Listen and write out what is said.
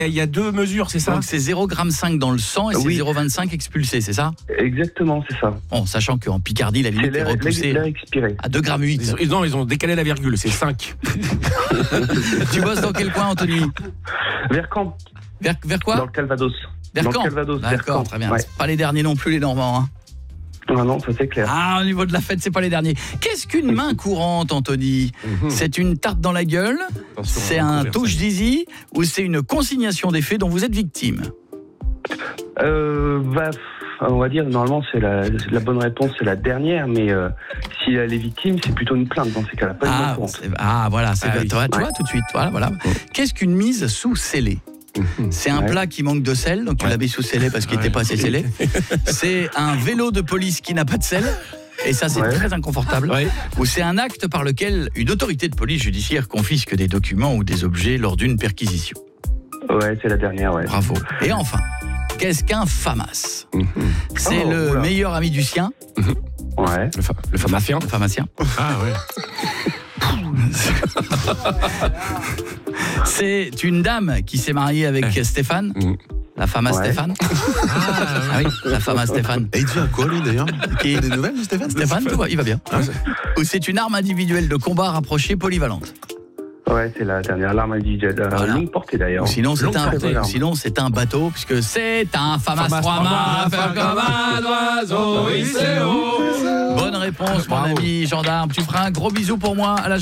il y a 2 mesures, c'est ça? Donc c'est 0,5 g dans le sang et c'est 0,25 expulsé, c'est ça? Exactement, c'est ça. Bon, sachant qu'en Picardie, la limite est repoussée l'air expiré. à 2,8 g. Non, ils ont décalé la virgule, c'est 5. Tu bosses dans quel coin, Anthony? Vers Caen. Vers quoi? Dans le Calvados. Vers Dans Caen. le Calvados. D'accord, très bien. Ouais. C'est pas les derniers non plus, les Normands. Hein. Ah non, ça c'est clair. Ah, au niveau de la fête, c'est pas les derniers. Qu'est-ce qu'une main courante, Anthony? C'est une tarte dans la gueule? C'est un touche zizi? Ou c'est une consignation des faits dont vous êtes victime? On va dire, normalement, c'est la bonne réponse, c'est la dernière, mais si elle est victime, c'est plutôt une plainte dans ces cas-là, pas une main courante. Voilà, oui. tu vois, tout de suite. Voilà. Qu'est-ce qu'une mise sous scellé? C'est un plat qui manque de sel, donc tu l'as mis sous scellé parce qu'il n'était pas assez scellé. C'est un vélo de police qui n'a pas de sel. Et ça, c'est très inconfortable. Ou c'est un acte par lequel une autorité de police judiciaire confisque des documents ou des objets lors d'une perquisition. Ouais, c'est la dernière, ouais. Bravo. Et enfin, qu'est-ce qu'un FAMAS? C'est le meilleur ami du sien. Ouais. Le pharmacien. Le pharmacien. Ah ouais. C'est une dame qui s'est mariée avec Stéphane. La femme à Stéphane. Ah oui, la femme à Stéphane. Et il devient quoi, lui, d'ailleurs? Qui a des nouvelles de Stéphane? Stéphane, il va bien. Ou c'est une arme individuelle de combat rapprochée polyvalente. Ouais, c'est la dernière, l'arme individuelle. Longue portée, d'ailleurs. Ou sinon, c'est un bateau, puisque c'est un FAMAS 3 mains, faire comme un oiseau, Bonne réponse, mon ami gendarme. Tu feras un gros bisou pour moi à la